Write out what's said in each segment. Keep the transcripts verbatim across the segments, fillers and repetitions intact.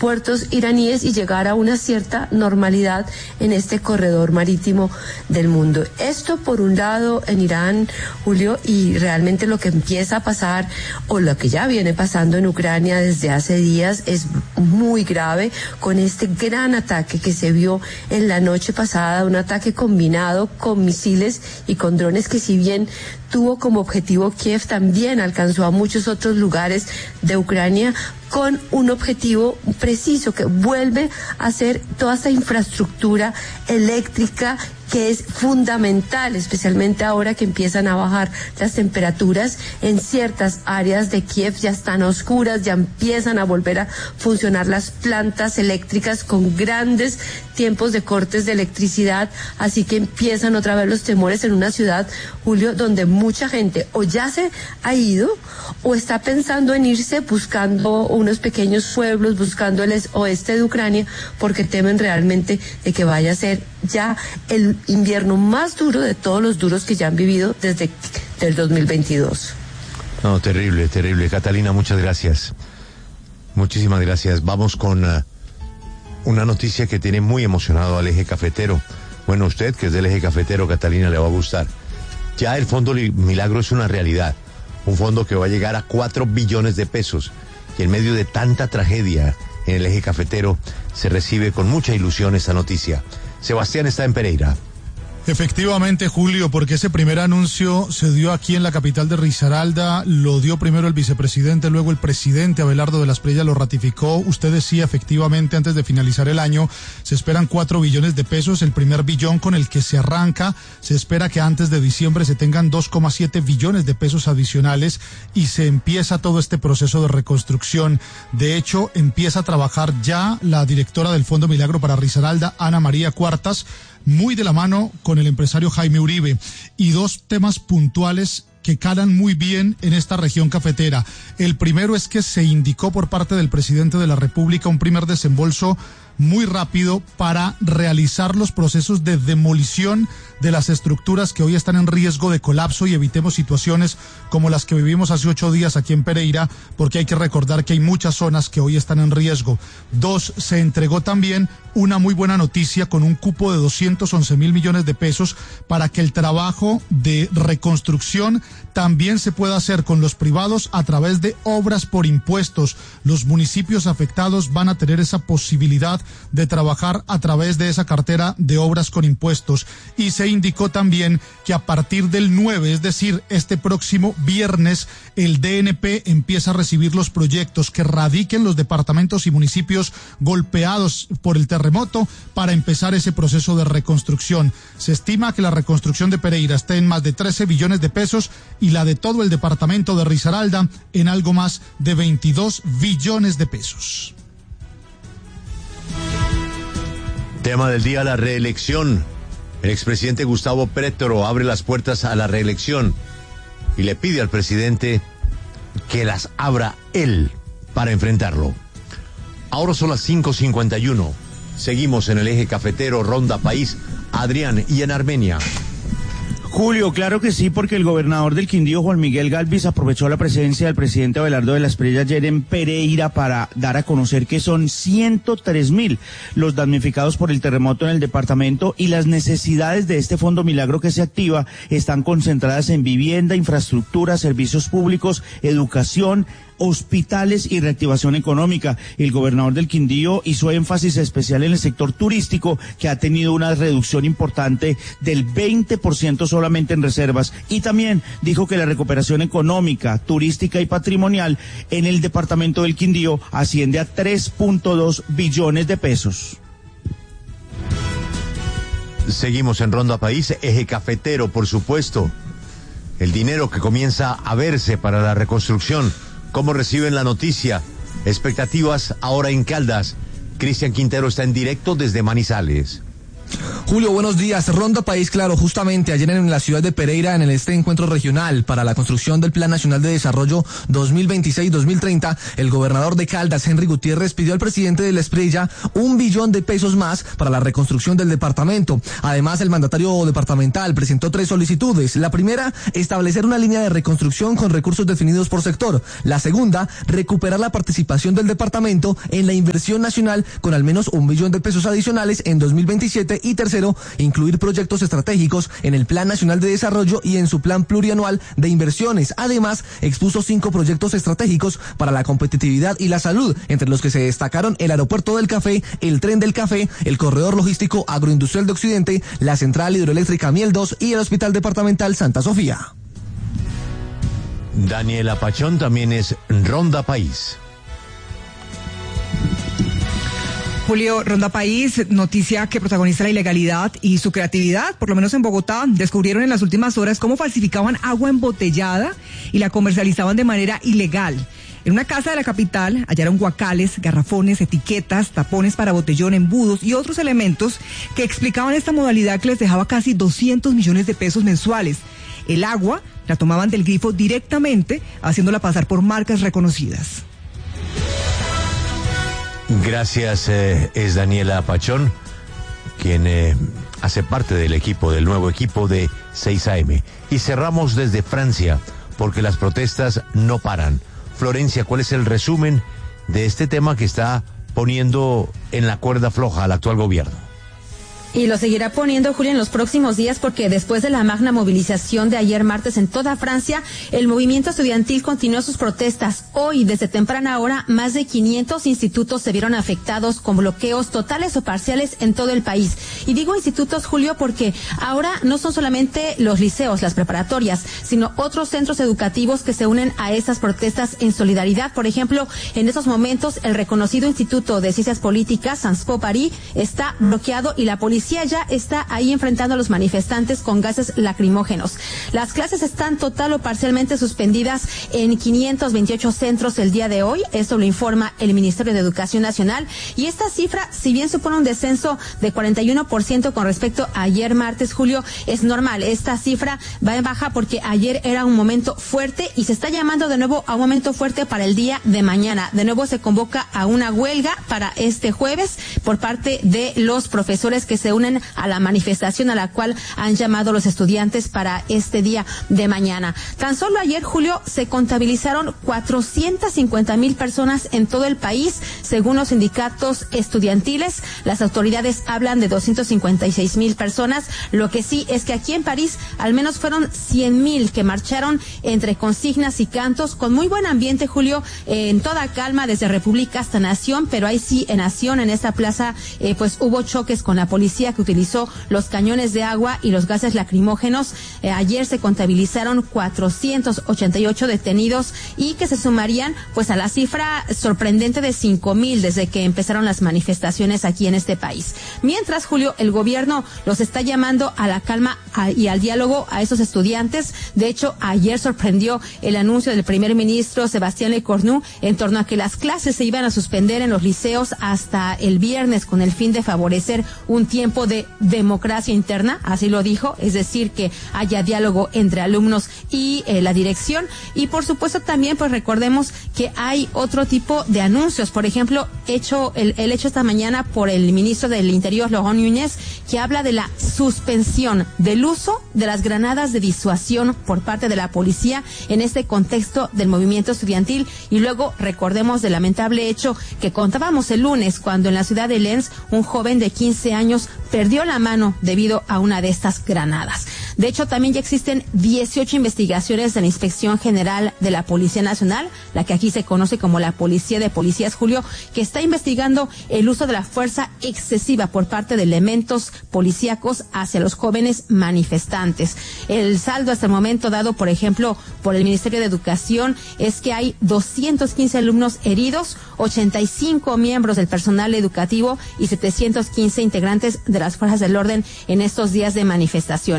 puertos iraníes y llegar a una cierta normalidad en este corredor marítimo del mundo. Esto por un lado en Irán, Julio, y realmente lo que empieza a pasar o lo que ya viene pasando en Ucrania desde hace días es muy grave con este gran ataque que se vio en la noche pasada, un ataque combinado con misiles y con drones que, si bien tuvo como objetivo Kiev, también alcanzó a muchos otros lugares de Ucrania con un objetivo preciso que vuelve a ser toda esta infraestructura eléctrica que es fundamental, especialmente ahora que empiezan a bajar las temperaturas en ciertas áreas de Kiev, ya están oscuras, ya empiezan a volver a funcionar las plantas eléctricas con grandes tiempos de cortes de electricidad, así que empiezan otra vez los temores en una ciudad, Julio, donde mucha gente o ya se ha ido o está pensando en irse, buscando unos pequeños pueblos, buscando el oeste de Ucrania, porque temen realmente de que vaya a ser ya el invierno más duro de todos los duros que ya han vivido desde el dos mil veintidós. No, terrible, terrible. Catalina, muchas gracias. Muchísimas gracias. Vamos con uh, una noticia que tiene muy emocionado al eje cafetero. Bueno, usted, que es del eje cafetero, Catalina, le va a gustar. Ya el Fondo Milagro es una realidad. Un fondo que va a llegar a cuatro billones de pesos. Y en medio de tanta tragedia en el eje cafetero, se recibe con mucha ilusión esta noticia. Sebastián está en Pereira. Efectivamente, Julio, porque ese primer anuncio se dio aquí en la capital de Risaralda, lo dio primero el vicepresidente, luego el presidente Abelardo de la Espriella lo ratificó. Usted decía, efectivamente, antes de finalizar el año, se esperan cuatro billones de pesos, el primer billón con el que se arranca. Se espera que antes de diciembre se tengan dos coma siete billones de pesos adicionales y se empieza todo este proceso de reconstrucción. De hecho, empieza a trabajar ya la directora del Fondo Milagro para Risaralda, Ana María Cuartas, muy de la mano con el empresario Jaime Uribe, y dos temas puntuales que calan muy bien en esta región cafetera. El primero es que se indicó por parte del presidente de la República un primer desembolso muy rápido para realizar los procesos de demolición de las estructuras que hoy están en riesgo de colapso y evitemos situaciones como las que vivimos hace ocho días aquí en Pereira, porque hay que recordar que hay muchas zonas que hoy están en riesgo. Dos, se entregó también una muy buena noticia con un cupo de doscientos once mil millones de pesos para que el trabajo de reconstrucción también se pueda hacer con los privados a través de obras por impuestos. Los municipios afectados van a tener esa posibilidad de trabajar a través de esa cartera de obras con impuestos. Y se indicó también que a partir del nueve, es decir, este próximo viernes, el D N P empieza a recibir los proyectos que radiquen los departamentos y municipios golpeados por el terremoto para empezar ese proceso de reconstrucción. Se estima que la reconstrucción de Pereira esté en más de trece billones de pesos y la de todo el departamento de Risaralda en algo más de veintidós billones de pesos. Tema del día, la reelección. El expresidente Gustavo Petro abre las puertas a la reelección y le pide al presidente que las abra él para enfrentarlo. Ahora son las cinco cincuenta y uno. Seguimos en el eje cafetero, Ronda País. Adrián, y en Armenia. Julio, claro que sí, porque el gobernador del Quindío, Juan Miguel Galvis, aprovechó la presencia del presidente Abelardo de la Espriella ayer en Pereira para dar a conocer que son ciento tres mil los damnificados por el terremoto en el departamento y las necesidades de este Fondo Milagro que se activa están concentradas en vivienda, infraestructura, servicios públicos, educación, hospitales y reactivación económica. El gobernador del Quindío hizo énfasis especial en el sector turístico, que ha tenido una reducción importante del veinte por ciento solamente en reservas, y también dijo que la recuperación económica, turística y patrimonial en el departamento del Quindío asciende a tres punto dos billones de pesos. Seguimos en Ronda País, eje cafetero, por supuesto. El dinero que comienza a verse para la reconstrucción. ¿Cómo reciben la noticia? Expectativas ahora en Caldas. Cristian Quintero está en directo desde Manizales. Julio, buenos días. Ronda País, claro, justamente ayer en la ciudad de Pereira, en el este encuentro regional para la construcción del Plan Nacional de Desarrollo dos mil veintiséis dos mil treinta, el gobernador de Caldas, Henry Gutiérrez, pidió al presidente de la Espriella un billón de pesos más para la reconstrucción del departamento. Además, el mandatario departamental presentó tres solicitudes. La primera, establecer una línea de reconstrucción con recursos definidos por sector. La segunda, recuperar la participación del departamento en la inversión nacional con al menos un billón de pesos adicionales en dos mil veintisiete. Y tercero, incluir proyectos estratégicos en el Plan Nacional de Desarrollo y en su plan plurianual de inversiones. Además, expuso cinco proyectos estratégicos para la competitividad y la salud, entre los que se destacaron el Aeropuerto del Café, el Tren del Café, el Corredor Logístico Agroindustrial de Occidente, la Central Hidroeléctrica Miel dos y el Hospital Departamental Santa Sofía. Daniela Pachón también es Ronda País. Julio, Ronda País, noticia que protagoniza la ilegalidad y su creatividad. Por lo menos en Bogotá descubrieron en las últimas horas cómo falsificaban agua embotellada y la comercializaban de manera ilegal. En una casa de la capital hallaron guacales, garrafones, etiquetas, tapones para botellón, embudos y otros elementos que explicaban esta modalidad que les dejaba casi doscientos millones de pesos mensuales. El agua la tomaban del grifo directamente, haciéndola pasar por marcas reconocidas. Gracias, eh, es Daniela Pachón, quien eh, hace parte del equipo, del nuevo equipo de seis A M. Y cerramos desde Francia, porque las protestas no paran. Florencia, ¿cuál es el resumen de este tema que está poniendo en la cuerda floja al actual gobierno? Y lo seguirá poniendo, Julio, en los próximos días, porque después de la magna movilización de ayer martes en toda Francia, el movimiento estudiantil continuó sus protestas. Hoy, desde temprana hora, más de quinientos institutos se vieron afectados con bloqueos totales o parciales en todo el país. Y digo institutos, Julio, porque ahora no son solamente los liceos, las preparatorias, sino otros centros educativos que se unen a estas protestas en solidaridad. Por ejemplo, en esos momentos, el reconocido Instituto de Ciencias Políticas, Sciences Po Paris, está bloqueado y la policía ya está ahí enfrentando a los manifestantes con gases lacrimógenos. Las clases están total o parcialmente suspendidas en quinientos veintiocho centros el día de hoy. Esto lo informa el Ministerio de Educación Nacional. Y esta cifra, si bien supone un descenso de cuarenta y uno por ciento con respecto a ayer martes, Julio, es normal. Esta cifra va en baja porque ayer era un momento fuerte y se está llamando de nuevo a un momento fuerte para el día de mañana. De nuevo se convoca a una huelga para este jueves por parte de los profesores que se unen a la manifestación a la cual han llamado los estudiantes para este día de mañana. Tan solo ayer, Julio, se contabilizaron cuatrocientas cincuenta mil personas en todo el país, según los sindicatos estudiantiles. Las autoridades hablan de doscientas cincuenta y seis mil personas. Lo que sí es que aquí en París al menos fueron cien mil que marcharon entre consignas y cantos con muy buen ambiente, Julio, eh, en toda calma desde República hasta Nación, pero ahí sí en Nación, en esta plaza, eh, pues hubo choques con la policía que utilizó los cañones de agua y los gases lacrimógenos. Eh, ayer se contabilizaron cuatrocientos ochenta y ocho detenidos y que se sumarían pues a la cifra sorprendente de cinco mil desde que empezaron las manifestaciones aquí en este país. Mientras, Julio, el gobierno los está llamando a la calma a, y al diálogo a esos estudiantes. De hecho, ayer sorprendió el anuncio del primer ministro Sébastien Lecornu en torno a que las clases se iban a suspender en los liceos hasta el viernes con el fin de favorecer un tiempo de democracia interna, así lo dijo, es decir, que haya diálogo entre alumnos y eh, la dirección. Y por supuesto también, pues recordemos que hay otro tipo de anuncios, por ejemplo, hecho el, el hecho esta mañana por el ministro del Interior, Laurent Núñez, que habla de la suspensión del uso de las granadas de disuasión por parte de la policía en este contexto del movimiento estudiantil. Y luego recordemos del lamentable hecho que contábamos el lunes, cuando en la ciudad de Lens un joven de quince años perdió la mano debido a una de estas granadas. De hecho, también ya existen dieciocho investigaciones de la Inspección General de la Policía Nacional, la que aquí se conoce como la Policía de Policías, Julio, que está investigando el uso de la fuerza excesiva por parte de elementos policíacos hacia los jóvenes manifestantes. El saldo hasta el momento dado, por ejemplo, por el Ministerio de Educación es que hay doscientos quince alumnos heridos, ochenta y cinco miembros del personal educativo y setecientos quince integrantes de las fuerzas del orden en estos días de manifestaciones.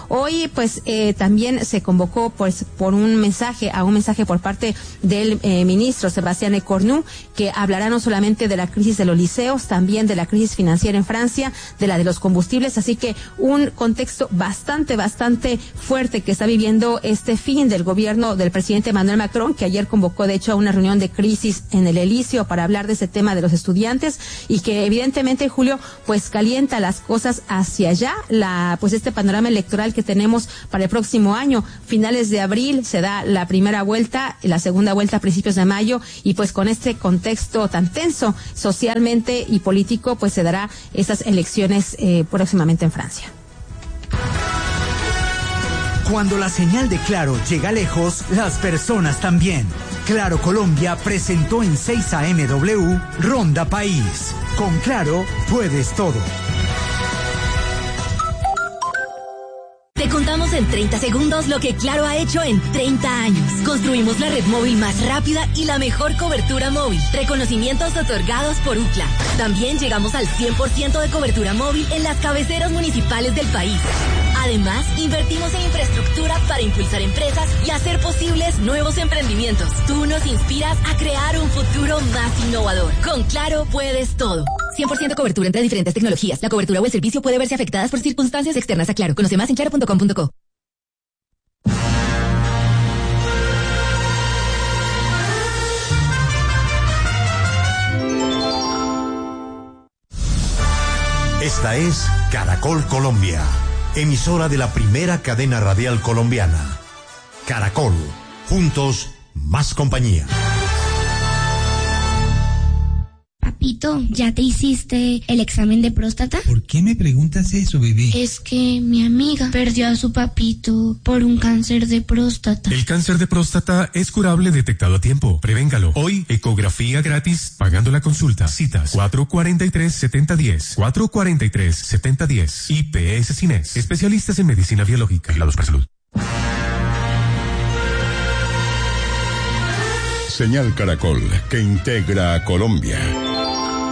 Hoy, pues, eh, también se convocó pues, por un mensaje, a un mensaje por parte del eh, ministro Sebastián Lecornu, que hablará no solamente de la crisis de los liceos, también de la crisis financiera en Francia, de la de los combustibles, así que un contexto bastante, bastante fuerte que está viviendo este fin del gobierno del presidente Emmanuel Macron, que ayer convocó, de hecho, a una reunión de crisis en el Elíseo para hablar de ese tema de los estudiantes y que evidentemente, Julio, pues calienta las cosas hacia allá, la, pues este panorama electoral que tenemos para el próximo año. Finales de abril se da la primera vuelta, la segunda vuelta a principios de mayo, y pues con este contexto tan tenso socialmente y político, pues se dará esas elecciones eh, próximamente en Francia. Cuando la señal de Claro llega lejos, las personas también. Claro Colombia presentó en seis A M W Ronda País. Con Claro puedes todo. Te contamos en treinta segundos lo que Claro ha hecho en treinta años. Construimos la red móvil más rápida y la mejor cobertura móvil. Reconocimientos otorgados por UCLA. También llegamos al cien por ciento de cobertura móvil en las cabeceras municipales del país. Además, invertimos en infraestructura para impulsar empresas y hacer posibles nuevos emprendimientos. Tú nos inspiras a crear un futuro más innovador. Con Claro puedes todo. cien por ciento cobertura entre diferentes tecnologías. La cobertura o el servicio puede verse afectadas por circunstancias externas a Claro. Conoce más en claro punto com punto co. Esta es Caracol Colombia, emisora de la primera cadena radial colombiana. Caracol, juntos, más compañía. Papito, ¿ya te hiciste el examen de próstata? ¿Por qué me preguntas eso, bebé? Es que mi amiga perdió a su papito por un cáncer de próstata. El cáncer de próstata es curable detectado a tiempo. Prevéngalo. Hoy, ecografía gratis, pagando la consulta. Citas cuatro cuatro tres, siete cero uno cero. cuatro cuatro tres, siete cero uno cero. I P S Cines. Especialistas en medicina biológica. Vigilados para salud. Señal Caracol, que integra a Colombia.